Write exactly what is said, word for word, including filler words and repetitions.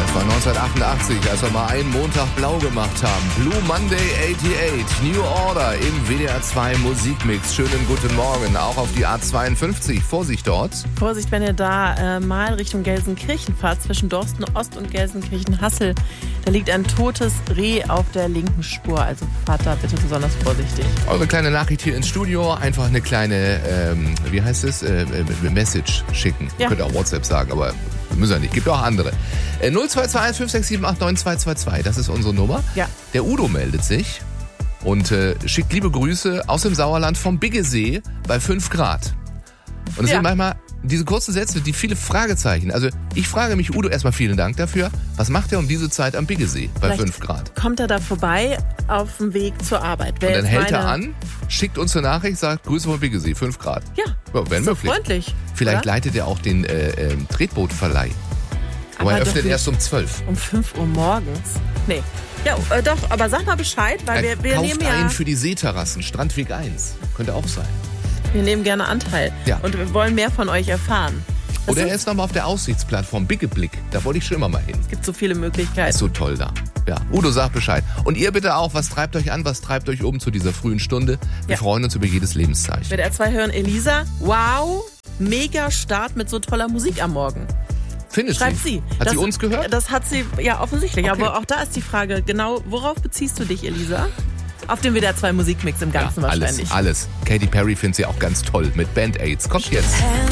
Das war neunzehnhundertachtundachtzig, als wir mal einen Montag blau gemacht haben. Blue Monday achtundachtzig, New Order im W D R zwei Musikmix. Schönen guten Morgen, auch auf die A zweiundfünfzig. Vorsicht dort. Vorsicht, wenn ihr da äh, mal Richtung Gelsenkirchen fahrt, zwischen Dorsten Ost und Gelsenkirchen-Hassel. Da liegt ein totes Reh auf der linken Spur. Also fahrt da bitte besonders vorsichtig. Eure kleine Nachricht hier ins Studio. Einfach eine kleine, ähm, wie heißt es, äh, äh, Message schicken. Ja. Ihr könnt auch WhatsApp sagen, aber müssen wir nicht. Gibt auch andere. Äh, null zwei zwei eins fünf sechs sieben acht neun zwei zwei zwei, das ist unsere Nummer. Ja. Der Udo meldet sich und äh, schickt liebe Grüße aus dem Sauerland vom Biggesee bei fünf Grad. Und es ja. sind manchmal diese kurzen Sätze, die viele Fragezeichen. Also ich frage mich, Udo, erstmal vielen Dank dafür. Was macht er um diese Zeit am Biggesee bei Vielleicht fünf Grad? Kommt er da vorbei auf dem Weg zur Arbeit? Wer und dann hält er an, schickt uns eine Nachricht, sagt Grüße vom Biggesee, fünf Grad. Ja, ja wäre möglich. Freundlich. Vielleicht oder? leitet er auch den äh, äh, Tretbootverleih. Aber er öffnet erst um zwölf. Um fünf Uhr morgens? Nee. Ja, äh, doch, aber sag mal Bescheid, weil er wir, wir kauft nehmen ja... ein für die Seeterrassen, Strandweg eins. Könnte auch sein. Wir nehmen gerne Anteil. Ja. Und wir wollen mehr von euch erfahren. Das Oder er ist nochmal auf der Aussichtsplattform Biggeblick. Da wollte ich schon immer mal hin. Es gibt so viele Möglichkeiten. Ist so toll da. Ja, Udo sagt Bescheid. Und ihr bitte auch, was treibt euch an, was treibt euch um zu dieser frühen Stunde? Wir ja. freuen uns über jedes Lebenszeichen. W D R zwei hören Elisa. Wow, mega Start mit so toller Musik am Morgen. Findet Schreibt sie? sie. Hat das, sie uns gehört? Das hat sie, ja offensichtlich. Okay. Aber auch da ist die Frage, genau, worauf beziehst du dich, Elisa? Auf den W D R zwei Musikmix im Ganzen ja, wahrscheinlich. Alles, alles. Katy Perry findet sie auch ganz toll mit Band-Aids. Kommt jetzt.